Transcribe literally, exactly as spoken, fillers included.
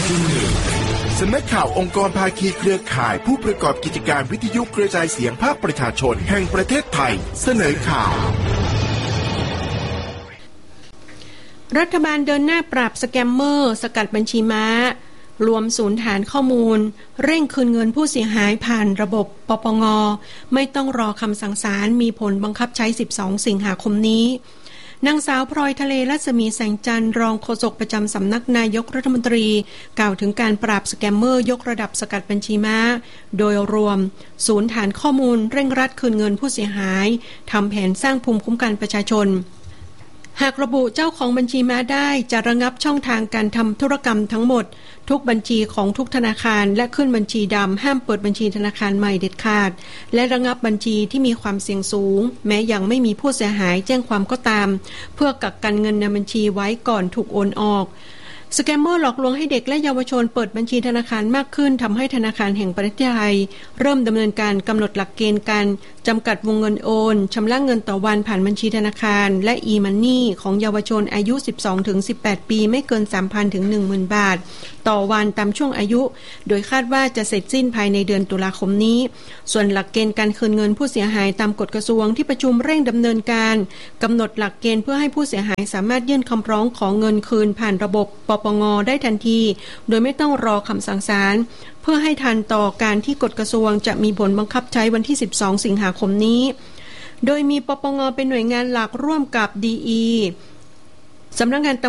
ที่หนึ่งสำนักข่าวองค์กรภาคีเครือข่ายผู้ประกอบกิจการวิทยุกระจายเสียงภาคประชาชนแห่งประเทศไทยเสนอข่าวรัฐบาลเดินหน้าปราบสแกมเมอร์สกัดบัญชีม้ารวมศูนย์ฐานข้อมูลเร่งคืนเงินผู้เสียหายผ่านระบบปปง.ไม่ต้องรอคำสั่งศาลมีผลบังคับใช้สิบสองสิงหาคมนี้นางสาวพลอยทะเลรัศมีแสงจันทร์รองโฆษกประจำสำนักนายกรัฐมนตรีกล่าวถึงการปราบสแกมเมอร์ยกระดับสกัดบัญชีม้าโดยรวมศูนย์ฐานข้อมูลเร่งรัดคืนเงินผู้เสียหายทำแผนสร้างภูมิคุ้มกันประชาชนหากระบุเจ้าของบัญชีม้าได้จะระงับช่องทางการทำธุรกรรมทั้งหมดทุกบัญชีของทุกธนาคารและขึ้นบัญชีดำห้ามเปิดบัญชีธนาคารใหม่เด็ดขาดและระงับบัญชีที่มีความเสี่ยงสูงแม้ยังไม่มีผู้เสียหายแจ้งความก็ตามเพื่อกักกันเงินในบัญชีไว้ก่อนถูกโอนออกสแกมเมอร์หลอกลวงให้เด็กและเยาวชนเปิดบัญชีธนาคารมากขึ้นทำให้ธนาคารแห่งประเทศไทยเริ่มดำเนินการกำหนดหลักเกณฑ์การจำกัดวงเงินโอนชำระเงินต่อวันผ่านบัญชีธนาคารและ e-money ของเยาวชนอายุ สิบสองถึงสิบแปด ปีไม่เกิน สามพัน ถึง หนึ่งหมื่น บาทต่อวันตามช่วงอายุโดยคาดว่าจะเสร็จสิ้นภายในเดือนตุลาคมนี้ส่วนหลักเกณฑ์การคืนเงินผู้เสียหายตามกฎกระทรวงที่ประชุมเร่งดำเนินการกำหนดหลักเกณฑ์เพื่อให้ผู้เสียหายสามารถยื่นคำร้องขอเงินคืนผ่านระบบปปง.ได้ทันทีโดยไม่ต้องรอคำสั่งศาลเพื่อให้ทันต่อการที่กฎกระทรวงจะมีผลบังคับใช้วันที่สิบสองสิงหาคมนี้โดยมีปปง.เป็นหน่วยงานหลักร่วมกับ ดี อี สำนักงาน